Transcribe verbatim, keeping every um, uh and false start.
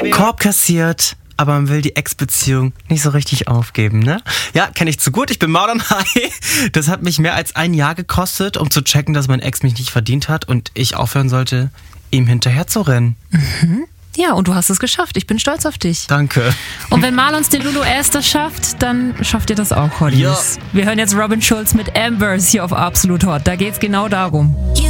Korb kassiert, aber man will die Ex-Beziehung nicht so richtig aufgeben, ne? Ja, kenne ich zu gut. Ich bin Modern High. Das hat mich mehr als ein Jahr gekostet, um zu checken, dass mein Ex mich nicht verdient hat und ich aufhören sollte, ihm hinterher zu rennen. Mhm. Ja, und du hast es geschafft. Ich bin stolz auf dich. Danke. Und wenn Marlons den Lulu S das schafft, dann schafft ihr das auch, Hotties. Ja. Wir hören jetzt Robin Schulz mit Ambers hier auf Absolut Hot. Da geht's genau darum.